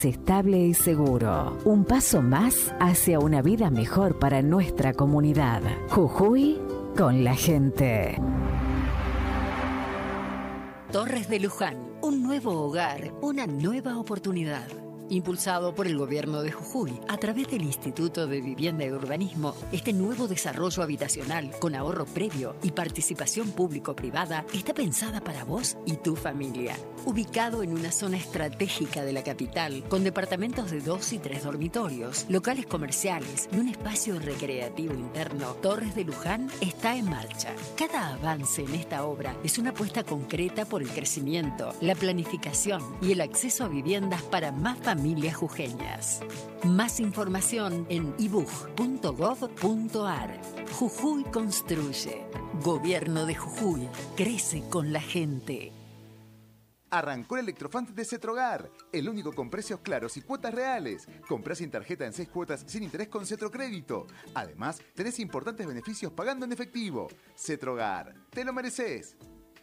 Estable y seguro. Un paso más hacia una vida mejor para nuestra comunidad. Jujuy con la gente. Torres de Luján, un nuevo hogar, una nueva oportunidad. Impulsado por el gobierno de Jujuy, a través del Instituto de Vivienda y Urbanismo, este nuevo desarrollo habitacional con ahorro previo y participación público-privada está pensada para vos y tu familia. Ubicado en una zona estratégica de la capital, con departamentos de 2 y 3 dormitorios, locales comerciales y un espacio recreativo interno, Torres de Luján está en marcha. Cada avance en esta obra es una apuesta concreta por el crecimiento, la planificación y el acceso a viviendas para más familias jujeñas. Más información en ibuj.gov.ar. Jujuy construye. Gobierno de Jujuy. Crece con la gente. Arrancó el Electrofant de Cetrogar, el único con precios claros y cuotas reales. Comprá sin tarjeta en 6 cuotas sin interés con Cetrocrédito. Además, tenés importantes beneficios pagando en efectivo. Cetrogar, te lo mereces.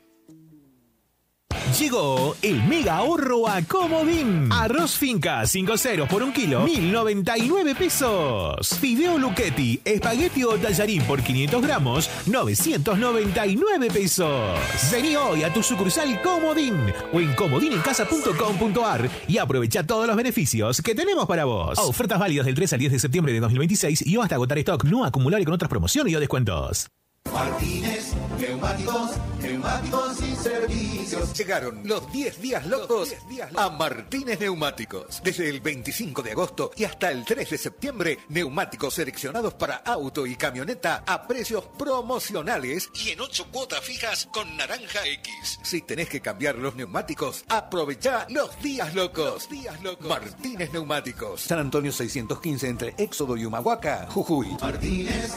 Llegó el mega ahorro a Comodín. Arroz Finca 5 ceros por 1 kilo, 1.099 pesos. Fideo Lucchetti, espagueti o tallarín por 500 gramos, 999 pesos. Vení hoy a tu sucursal Comodín o en comodinencasa.com.ar y aprovecha todos los beneficios que tenemos para vos. Ofertas válidas del 3 al 10 de septiembre de 2026 y hasta agotar stock, no acumulable con otras promociones o descuentos. Martínez, neumáticos y servicios. Llegaron los 10 días locos a Martínez Neumáticos. Desde el 25 de agosto y hasta el 3 de septiembre, neumáticos seleccionados para auto y camioneta a precios promocionales y en 8 cuotas fijas con Naranja X. Si tenés que cambiar los neumáticos, aprovechá los días locos. Martínez Neumáticos. San Antonio 615 entre Éxodo y Humahuaca, Jujuy. Martínez